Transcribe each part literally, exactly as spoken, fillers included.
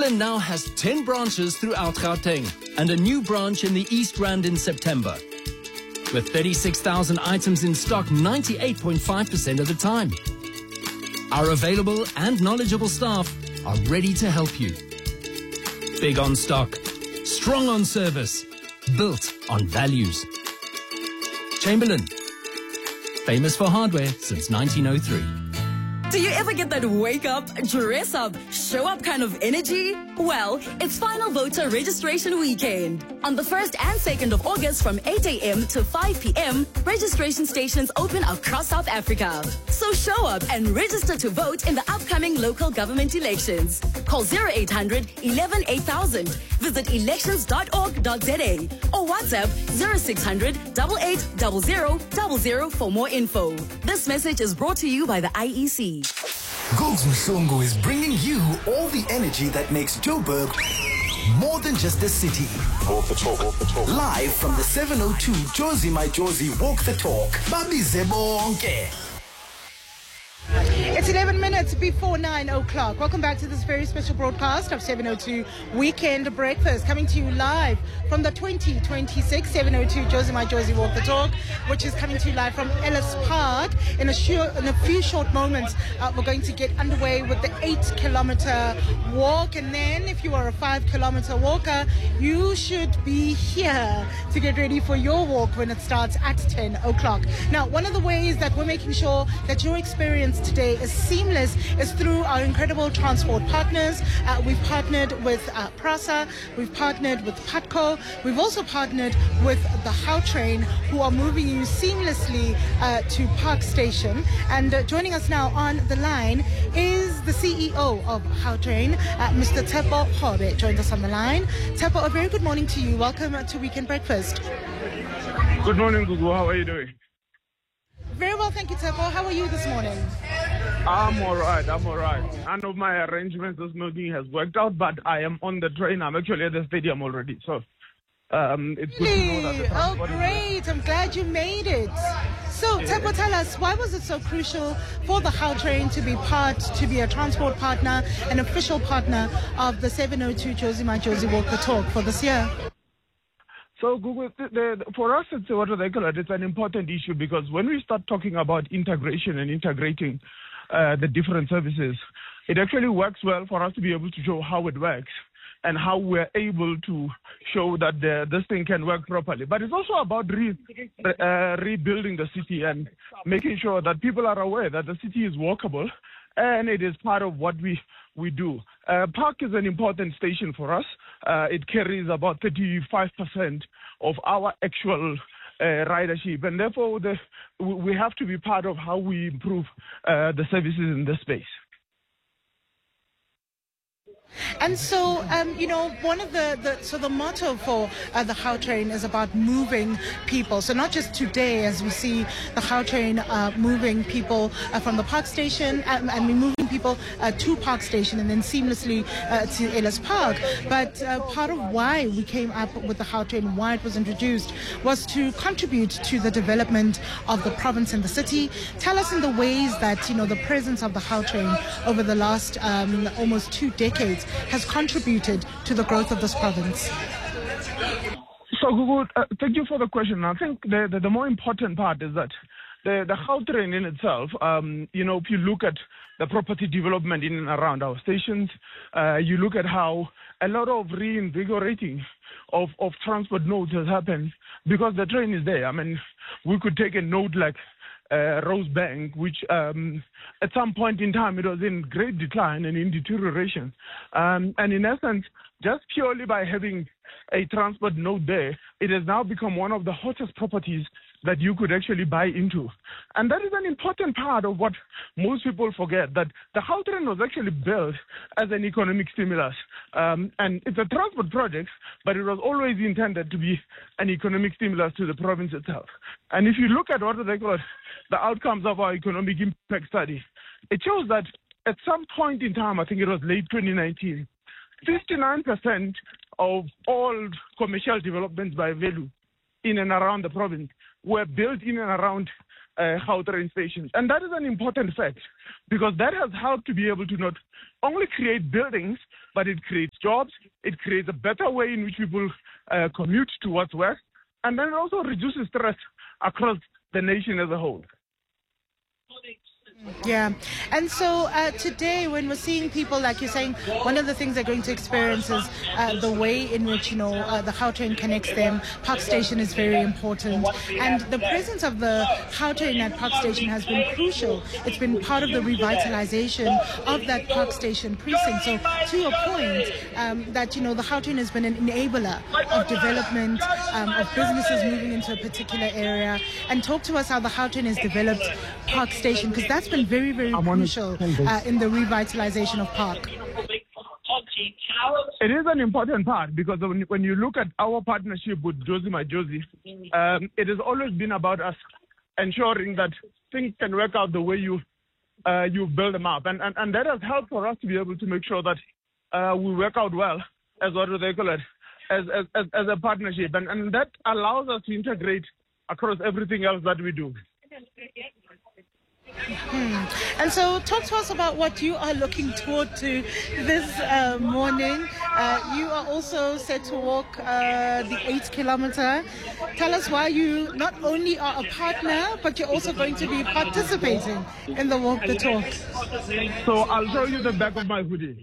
Chamberlain now has ten branches throughout Gauteng and a new branch in the East Rand in September. With thirty-six thousand items in stock ninety-eight point five percent of the time. Our available and knowledgeable staff are ready to help you. Big on stock, strong on service, built on values. Chamberlain, famous for hardware since nineteen oh three. Do you ever get that wake up, dress up, show up kind of energy? Well, it's final voter registration weekend. On the first and second of August from eight a m to five p m, registration stations open across South Africa. So show up and register to vote in the upcoming local government elections. Call zero eight hundred, eleven, eight thousand. Visit elections dot org dot z a or WhatsApp zero six hundred, eight eight zero zero zero zero for more info. This message is brought to you by the I E C. Gogs Mshungu is bringing you all the energy that makes Joburg more than just a city. Walk the talk, walk the talk. Live from the seven oh two Jozi My Jozi Walk the Talk. Babize bonke. It's eleven minutes before nine o'clock. Welcome back to this very special broadcast of seven oh two Weekend Breakfast, coming to you live from the twenty twenty-six seven oh two Jozi My Jozi Walk the Talk, which is coming to you live from Ellis Park. In a, short, in a few short moments, uh, we're going to get underway with the eight kilometer walk. And then if you are a five kilometer walker, you should be here to get ready for your walk when it starts at ten o'clock. Now, one of the ways that we're making sure that your experience today is seamless is through our incredible transport partners. Uh, we've partnered with uh, Prasa, we've partnered with Patco, we've also partnered with the Gautrain, who are moving you seamlessly uh, to Park Station. And uh, joining us now on the line is the C E O of Gautrain, uh, Mister Tshepo Kgobe, joins us on the line. Tshepo, a very good morning to you. Welcome to Weekend Breakfast. Good morning, Gugu. How are you doing? Very well, thank you, Tshepo. How are you this morning? I'm all right. I'm all right. None of my arrangements this morning has worked out, but I am on the train. I'm actually at the stadium already. So um, it's good really? to know that the transport Oh, great. I'm glad you made it. So, yeah. Tshepo, tell us, why was it so crucial for the Gautrain to be part, to be a transport partner, an official partner of the seven oh two Jozi My Jozi Walk the Talk for this year? So, Google, the, the, for us, it's what do they call it? It's an important issue because when we start talking about integration and integrating uh, the different services, it actually works well for us to be able to show how it works and how we're able to show that the, this thing can work properly. But it's also about re, uh, rebuilding the city and making sure that people are aware that the city is walkable and it is part of what we we do. Uh, Park is an important station for us. Uh, it carries about thirty-five percent of our actual uh, ridership, and therefore the, we have to be part of how we improve uh, the services in this space. And so, um, you know, one of the, the so the motto for uh, the Gautrain is about moving people. So not just today, as we see the Gautrain uh, moving people uh, from the Park Station, um, I mean moving people uh, to Park Station and then seamlessly uh, to Ellis Park. But uh, part of why we came up with the Gautrain, why it was introduced, was to contribute to the development of the province and the city. Tell us in the ways that, you know, the presence of the Gautrain over the last um, almost two decades has contributed to the growth of this province. So, Gugu, uh, thank you for the question. I think the, the, the more important part is that the, the Gautrain in itself, um, you know, if you look at the property development in and around our stations, uh, you look at how a lot of reinvigorating of, of transport nodes has happened because the train is there. I mean, we could take a node like Uh, Rosebank, which um, at some point in time it was in great decline and in deterioration. Um, and in essence, just purely by having a transport node there, it has now become one of the hottest properties that you could actually buy into. And that is an important part of what most people forget, that the Gautrain was actually built as an economic stimulus. Um, and it's a transport project, but it was always intended to be an economic stimulus to the province itself. And if you look at what they call the outcomes of our economic impact study, it shows that at some point in time, I think it was late twenty nineteen, fifty-nine percent of all commercial developments by value in and around the province were built in and around uh, Gautrain stations. And that is an important fact because that has helped to be able to not only create buildings, but it creates jobs, it creates a better way in which people uh, commute towards work, and then it also reduces stress across the nation as a whole. Yeah. And so uh, today, when we're seeing people, like you're saying, one of the things they're going to experience is uh, the way in which, you know, uh, the Gautrain connects them. Park Station is very important. And the presence of the Gautrain at Park Station has been crucial. It's been part of the revitalization of that Park Station precinct. So to your point, um, that, you know, the Gautrain has been an enabler of development, um, of businesses moving into a particular area. And talk to us how the Gautrain has developed Park Station, because that's been very, very crucial uh, in the revitalization of Park. It is an important part because when, when you look at our partnership with Josie My Josie, um, it has always been about us ensuring that things can work out the way you uh, you build them up. And, and, and that has helped for us to be able to make sure that uh, we work out well, as what do they call it, as, as, as, as a partnership. And, and that allows us to integrate across everything else that we do. Hmm. And so talk to us about what you are looking toward to this uh, morning. Uh, you are also set to walk uh, the eight kilometer. Tell us why you not only are a partner, but you're also going to be participating in the Walk the Talk. So I'll show you the back of my hoodie.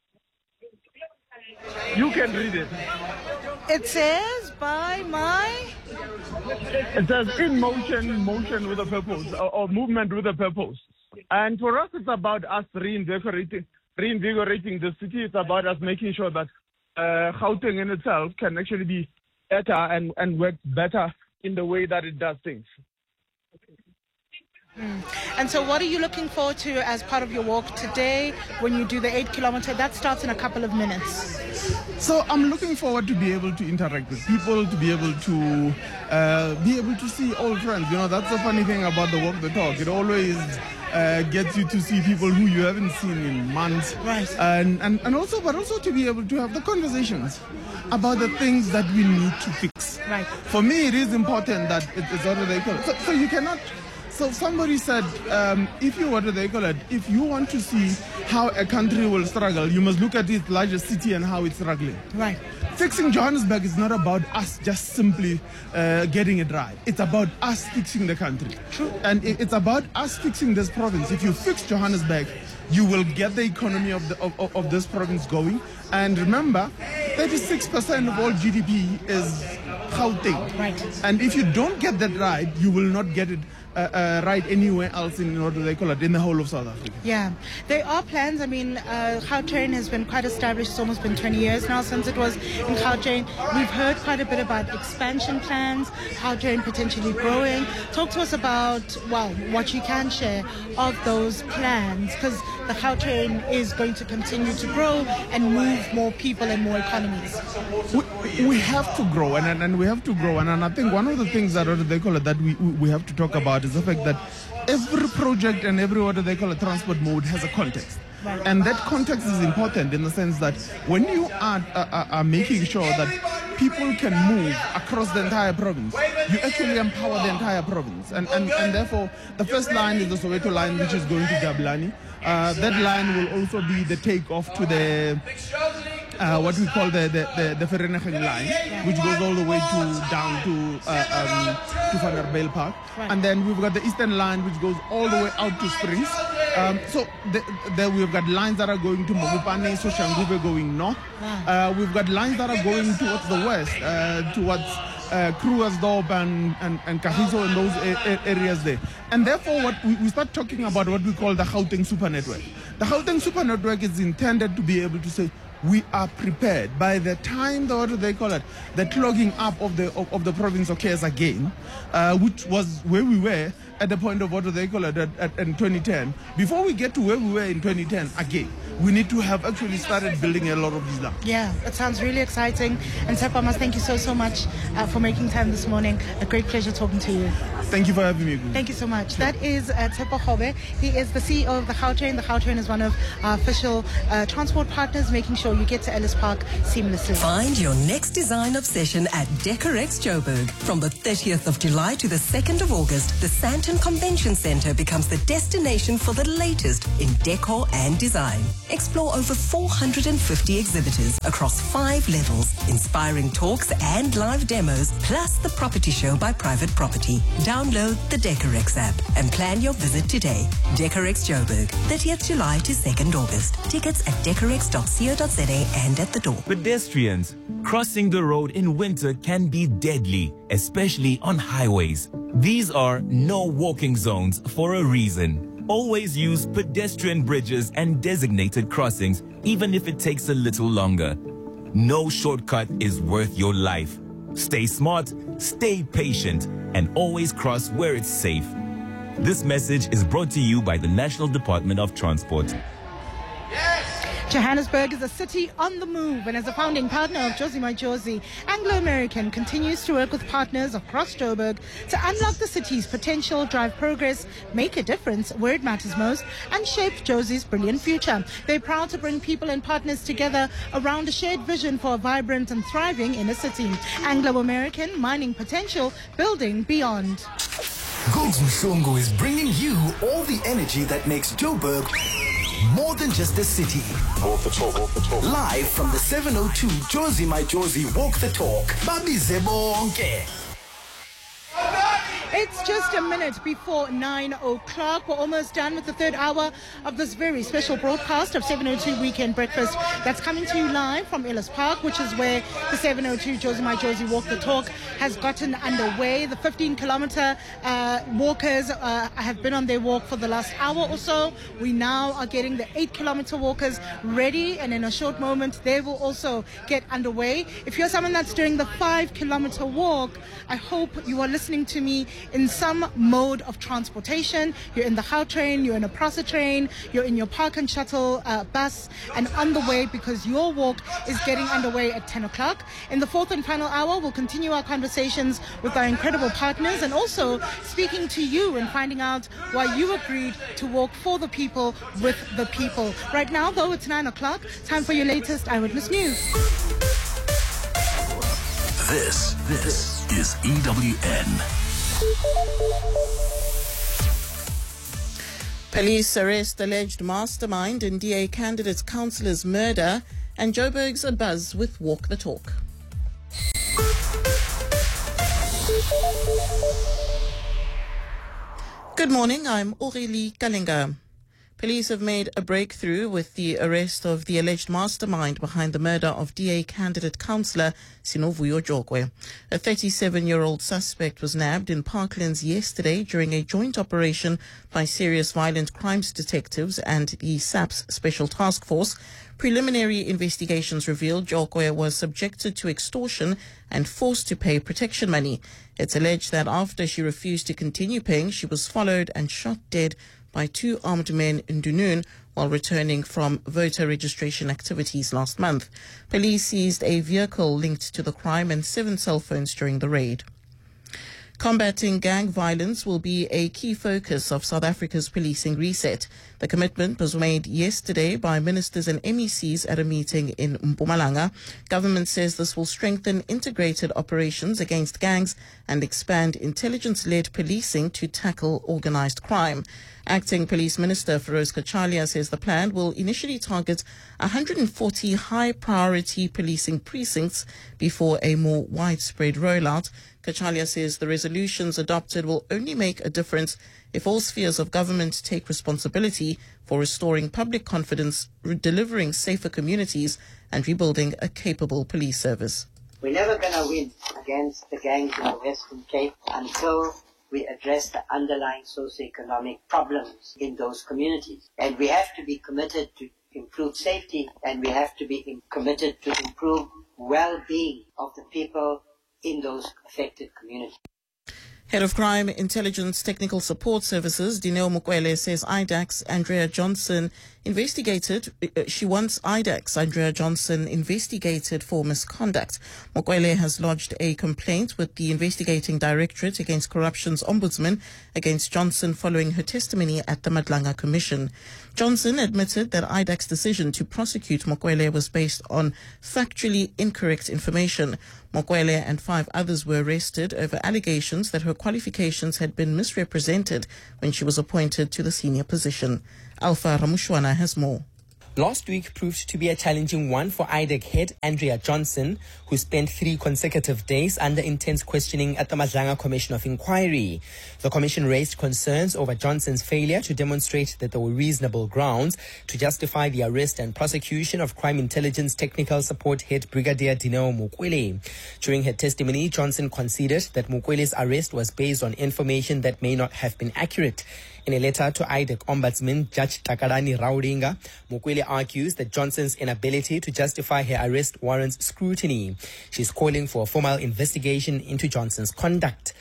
You can read it. It says, by my... It says, in motion, motion with a purpose, or, or movement with a purpose. And for us, it's about us reinvigorating, reinvigorating the city. It's about us making sure that uh, Gauteng in itself can actually be better and, and work better in the way that it does things. Mm. And so what are you looking forward to as part of your walk today when you do the eight kilometer? That starts in a couple of minutes. So I'm looking forward to be able to interact with people, to be able to uh, be able to see old friends. You know, that's the funny thing about the Walk the Talk. It always uh, gets you to see people who you haven't seen in months. Right. And, and, and also, but also to be able to have the conversations about the things that we need to fix. Right. For me, it is important that it is what do they call it. So, so you cannot... So somebody said, um, if you, what do they call it, if you want to see how a country will struggle, you must look at its largest city and how it's struggling. Right. Fixing Johannesburg is not about us just simply uh, getting it right. It's about us fixing the country. True. And it, it's about us fixing this province. If you fix Johannesburg, you will get the economy of, the, of, of this province going. And remember, thirty-six percent of all G D P is Gauteng. Right. And if you don't get that right, you will not get it Uh, uh, right anywhere else in what do they call it in the whole of South Africa. Yeah, there are plans. I mean, uh, Gautrain has been quite established. It's almost been twenty years now since it was in Gautrain. We've heard quite a bit about expansion plans, Gautrain potentially growing. Talk to us about, well, what you can share of those plans, because the Gautrain is going to continue to grow and move more people and more economies. We, we have to grow, and, and and we have to grow, and, and I think one of the things that what do they call it that we we have to talk about is the fact that every project and every what do they call a transport mode has a context. Right. And that context is important in the sense that when you are, are, are making sure that people can move across the entire province, you actually empower the entire province. And, and, and therefore, the first line is the Soweto line, which is going to Jabulani. Uh, that line will also be the takeoff to the Uh, what we call the the, the, the Vereeniging line, which goes all the way to down to uh, um, to Vanderbijl Park, right. And then we've got the Eastern line, which goes all the way out to Springs. Um, so the, the, we've got lines that are going to Mokopane, Soshanguve going north. Wow. Uh, we've got lines that are going towards the west, uh, towards uh, Krugersdorp and and, and Kagiso and those a, a, areas there. And therefore, what we, we start talking about what we call the Gauteng Super Network. The Gauteng Super Network is intended to be able to say, we are prepared. By the time the, what do they call it, the clogging up of the of, of the province occurs again, uh, which was where we were at the point of what do they call it at, at, in twenty ten. Before we get to where we were in twenty ten again, we need to have actually started building a lot of these lines. Yeah, it sounds really exciting. And Tshepo, thank you so, so much uh, for making time this morning. A great pleasure talking to you. Thank you for having me. Thank you so much. That is uh, Tshepo Kgobe. He is the C E O of the Gautrain. The Gautrain is one of our official uh, transport partners, making sure you get to Ellis Park seamlessly. Find your next design obsession at Decorex Joburg. From the thirtieth of July to the second of August, the Santa Hilton Convention Centre becomes the destination for the latest in decor and design. Explore over four hundred fifty exhibitors across five levels, inspiring talks and live demos, plus the property show by Private Property. Download the Decorex app and plan your visit today. Decorex Joburg, thirtieth July to second August. Tickets at decorex dot co dot za and at the door. Pedestrians, crossing the road in winter can be deadly, especially on highways. These are no walking zones for a reason. Always use pedestrian bridges and designated crossings, even if it takes a little longer. No shortcut is worth your life. Stay smart, stay patient, and always cross where it's safe. This message is brought to you by the National Department of Transport. Johannesburg is a city on the move, and as a founding partner of Jozi My Jozi, Anglo American continues to work with partners across Joburg to unlock the city's potential, drive progress, make a difference where it matters most, and shape Jozi's brilliant future. They're proud to bring people and partners together around a shared vision for a vibrant and thriving inner city. Anglo American, mining potential, building beyond. Gogs Mhlungu is bringing you all the energy that makes Joburg more than just a city. Walk the talk, walk the talk. Live from the seven oh two Jozi My Jozi Walk the Talk. Babize bonke. It's just a minute before nine o'clock. We're almost done with the third hour of this very special broadcast of seven oh two Weekend Breakfast that's coming to you live from Ellis Park, which is where the seven oh two Jozi My Jozi Walk the Talk has gotten underway. The fifteen kilometer uh, walkers uh, have been on their walk for the last hour or so. We now are getting the eight kilometer walkers ready, and in a short moment they will also get underway. If you're someone that's doing the five kilometer walk, I hope you are listening to me in some mode of transportation. You're in the Gautrain, you're in a Prasa train, you're in your park and shuttle uh, bus, and on the way, because your walk is getting underway at ten o'clock. In the fourth and final hour, we'll continue our conversations with our incredible partners, and also speaking to you and finding out why you agreed to walk for the people with the people. Right now, though, it's nine o'clock. Time for your latest Eyewitness News. This, this is E W N. Police arrest alleged mastermind in D A candidate councillor's murder, and Joburg's abuzz with Walk the Talk. Good morning, I'm Aurélie Kalinga. Police have made a breakthrough with the arrest of the alleged mastermind behind the murder of D A candidate councillor Sinovuyo Jokwe. A thirty-seven-year-old suspect was nabbed in Parklands yesterday during a joint operation by Serious Violent Crimes Detectives and the S A P's Special Task Force. Preliminary investigations revealed Jokwe was subjected to extortion and forced to pay protection money. It's alleged that after she refused to continue paying, she was followed and shot dead by two armed men in Dunoon while returning from voter registration activities last month. Police seized a vehicle linked to the crime and seven cell phones during the raid. Combating gang violence will be a key focus of South Africa's policing reset. The commitment was made yesterday by ministers and M E Cs at a meeting in Mpumalanga. Government says this will strengthen integrated operations against gangs and expand intelligence-led policing to tackle organized crime. Acting Police Minister Feroz Kachalia says the plan will initially target one hundred forty high-priority policing precincts before a more widespread rollout. Kachalia says the resolutions adopted will only make a difference if all spheres of government take responsibility for restoring public confidence, delivering safer communities, and rebuilding a capable police service. We're never going to win against the gangs in the Western Cape until we address the underlying socioeconomic problems in those communities. And we have to be committed to improve safety, and we have to be committed to improve well-being of the people in those affected communities. Head of Crime Intelligence Technical Support Services, Dineo Mukwele, says I D A C's Andrea Johnson investigated, uh, she wants I D E X, Andrea Johnson, investigated for misconduct. Mokwele has lodged a complaint with the investigating directorate against corruption's ombudsman against Johnson following her testimony at the Madlanga Commission. Johnson admitted that I D E X's decision to prosecute Mokwele was based on factually incorrect information. Mokwele and five others were arrested over allegations that her qualifications had been misrepresented when she was appointed to the senior position. Alpha Ramushwana has more. Last week proved to be a challenging one for I D E C head Andrea Johnson, who spent three consecutive days under intense questioning at the Madlanga Commission of Inquiry. The commission raised concerns over Johnson's failure to demonstrate that there were reasonable grounds to justify the arrest and prosecution of Crime Intelligence Technical Support Head Brigadier Dineo Mokwele. During her testimony, Johnson conceded that Mokwele's arrest was based on information that may not have been accurate. In a letter to I D E C Ombudsman Judge Takarani Rauringa, Mokwele argues that Johnson's inability to justify her arrest warrants scrutiny. She's calling for a formal investigation into Johnson's conduct.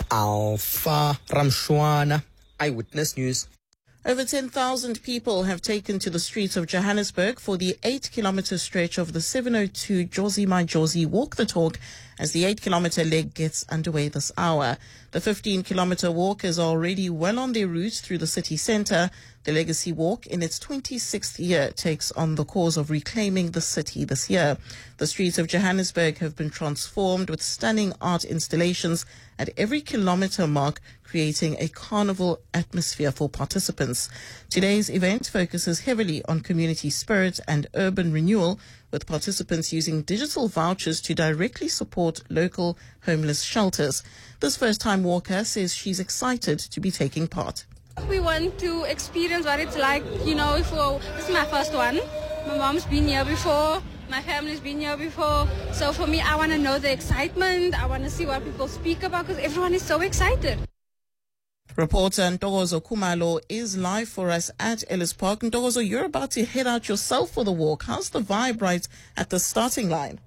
Alpha Ramshwana, Eyewitness News. Over ten thousand people have taken to the streets of Johannesburg for the eight kilometer stretch of the seven oh two Jozi My Jozi Walk the Talk as the eight kilometer leg gets underway this hour. The fifteen kilometer walk is already well on their route through the city centre. The Legacy Walk, in its twenty-sixth year, takes on the cause of reclaiming the city this year. The streets of Johannesburg have been transformed with stunning art installations at every kilometre mark, creating a carnival atmosphere for participants. Today's event focuses heavily on community spirit and urban renewal, with participants using digital vouchers to directly support local homeless shelters. This first-time walker says she's excited to be taking part. We want to experience what it's like, you know, for, this is my first one. My mom's been here before, my family's been here before. So for me, I want to know the excitement. I want to see what people speak about because everyone is so excited. Reporter Ntokozo Khumalo is live for us at Ellis Park. Ntokozo, you're about to head out yourself for the walk. How's the vibe right at the starting line?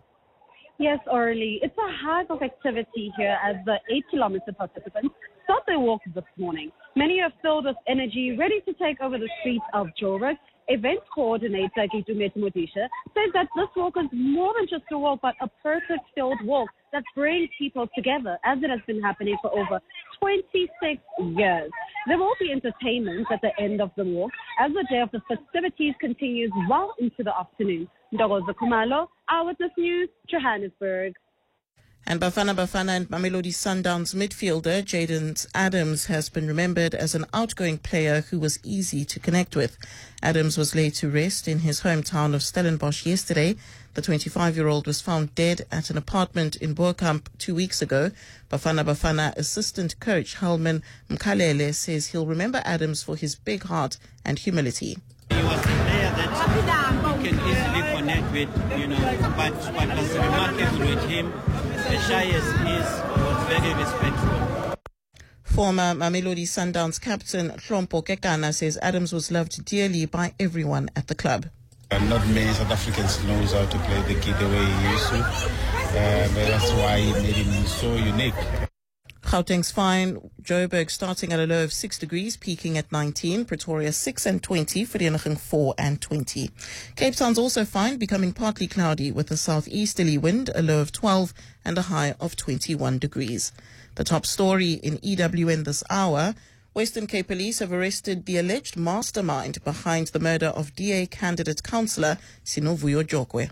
Yes, Orly. It's a hive of activity here as the eight kilometer participants start their walk this morning. Many are filled with energy, ready to take over the streets of Joburg. Event coordinator Gitumet Modisha says that this walk is more than just a walk, but a purpose-filled walk that brings people together, as it has been happening for over twenty-six years. There will be entertainment at the end of the walk as the day of the festivities continues well into the afternoon. Ntokozo Khumalo, Eyewitness News, Johannesburg. And Bafana Bafana and Mamelodi Sundowns midfielder Jaden Adams has been remembered as an outgoing player who was easy to connect with. Adams was laid to rest in his hometown of Stellenbosch yesterday. The twenty-five-year-old was found dead at an apartment in Boerkamp two weeks ago. Bafana Bafana assistant coach Halman Mkhalele says he'll remember Adams for his big heart and humility. He was a player that you can easily connect with, you know, but what was remarkable with him, as shy as he is, was very respectful. Former Mamelodi Sundowns captain Hlompo Kekana says Adams was loved dearly by everyone at the club. Uh, not many South Africans knows how to play the kid the way he used to. Uh, but that's why he made him so unique. Gauteng's fine. Joburg starting at a low of six degrees, peaking at nineteen. Pretoria six and twenty. Vereeniging four and twenty. Cape Town's also fine, becoming partly cloudy with a southeasterly wind, a low of twelve and a high of twenty-one degrees. The top story in E W N this hour. Western Cape Police have arrested the alleged mastermind behind the murder of D A candidate councillor Sinovuyo Jokwe.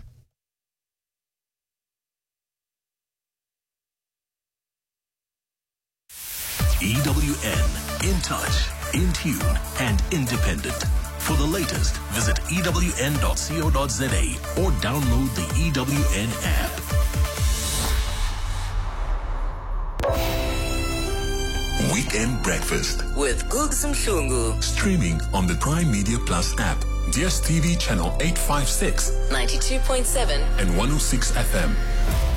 E W N, in touch, in tune, and independent. For the latest, visit E W N dot co dot za or download the E W N app. Weekend Breakfast with Gugs Mhlungu. Streaming on the Prime Media Plus app, D S T V channel eight fifty-six, ninety-two point seven, and one oh six F M.